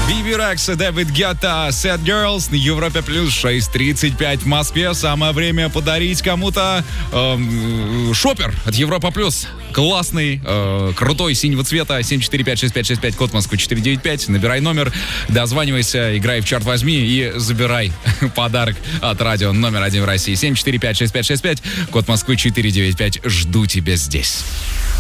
Биби Рекс и Дэвид Гетта, Sad Girls на Европе плюс 6:35 в Москве. Самое время подарить кому-то шопер от Европа плюс. Классный, крутой, синего цвета. 7456565, код Москвы 495. Набирай номер, дозванивайся, играй в чарт возьми и забирай подарок от радио номер 1 в России. 7456565, код Москвы 495. Жду тебя здесь.